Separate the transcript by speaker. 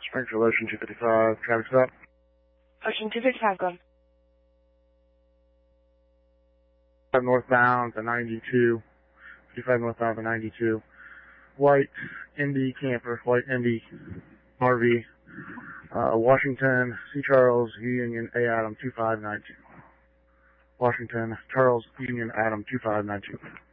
Speaker 1: Springfield Ocean 255, traffic stop.
Speaker 2: Ocean 255, go on.
Speaker 1: Northbound to 92, 55 northbound to 92. White Indy camper, white Indy RV, Washington, C. Charles, Union, A. Adam 2592. Washington, Charles, Union, Adam 2592.